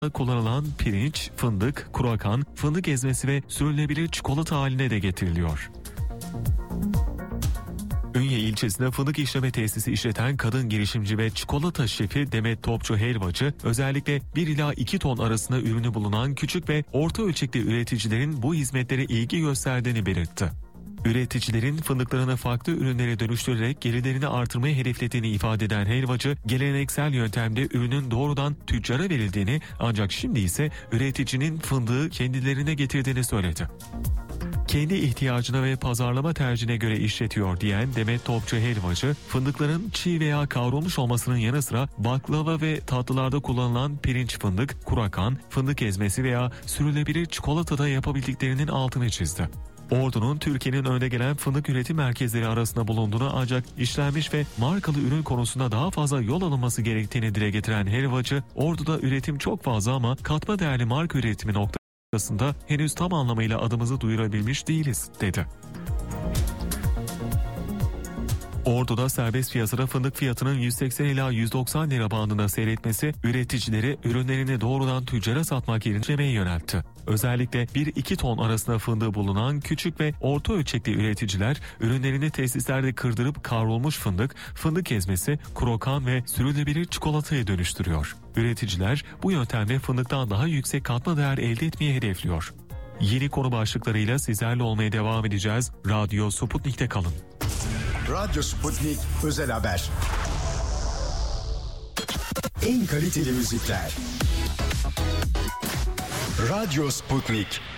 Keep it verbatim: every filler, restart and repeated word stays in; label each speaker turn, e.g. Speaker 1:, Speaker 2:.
Speaker 1: kullanılan pirinç, fındık, kruvakan, fındık ezmesi ve sürülebilir çikolata haline de getiriliyor. Ünye ilçesinde fındık işleme tesisi işleten kadın girişimci ve çikolata şefi Demet Topçu Helvacı, özellikle bir ila iki ton arasında ürünü bulunan küçük ve orta ölçekli üreticilerin bu hizmetlere ilgi gösterdiğini belirtti. Üreticilerin fındıklarını farklı ürünlere dönüştürerek gelirlerini artırmayı hedeflediğini ifade eden helvacı, geleneksel yöntemde ürünün doğrudan tüccara verildiğini ancak şimdi ise üreticinin fındığı kendilerine getirdiğini söyledi. Kendi ihtiyacına ve pazarlama tercihine göre işletiyor diyen Demet Topçu Helvacı, fındıkların çiğ veya kavrulmuş olmasının yanı sıra baklava ve tatlılarda kullanılan pirinç fındık, kruvakan, fındık ezmesi veya sürülebilir çikolata da yapabildiklerinin altını çizdi. Ordu'nun Türkiye'nin önde gelen fındık üretim merkezleri arasında bulunduğunu ancak işlenmiş ve markalı ürün konusunda daha fazla yol alınması gerektiğini dile getiren helvacı, Ordu'da üretim çok fazla ama katma değerli marka üretimi noktasında henüz tam anlamıyla adımızı duyurabilmiş değiliz, dedi. Ordu'da serbest piyasada fındık fiyatının yüz seksen ila yüz doksan lira bandında seyretmesi, üreticileri ürünlerini doğrudan tüccara satmak yerine işlemeye yöneltti. Özellikle bir iki ton arasında fındığı bulunan küçük ve orta ölçekli üreticiler, ürünlerini tesislerde kırdırıp kavrulmuş fındık, fındık ezmesi, kruvakan ve sürülebilir çikolataya dönüştürüyor. Üreticiler bu yöntemle fındıktan daha yüksek katma değer elde etmeyi hedefliyor. Yeni konu başlıklarıyla sizlerle olmaya devam edeceğiz. Radyo Sputnik'te kalın.
Speaker 2: Radyo Sputnik Özel Haber. En kaliteli müzikler. Radyo Sputnik.